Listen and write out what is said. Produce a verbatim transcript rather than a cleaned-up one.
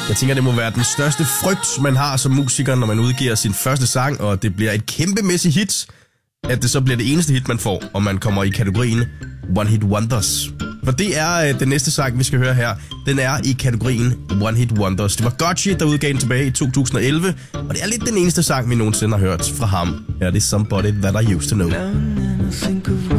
Jeg tænker, det må være den største frygt, man har som musiker, når man udgiver sin første sang, og det bliver et kæmpemæssigt hit, at det så bliver det eneste hit, man får, og man kommer i kategorien One Hit Wonders. For det er øh, den næste sang, vi skal høre her. Den er i kategorien One Hit Wonders. Det var Gotye, der udgav den tilbage i to tusind og elleve, og det er lidt den eneste sang, vi nogensinde har hørt fra ham. Ja, det er Somebody That I Used To Know.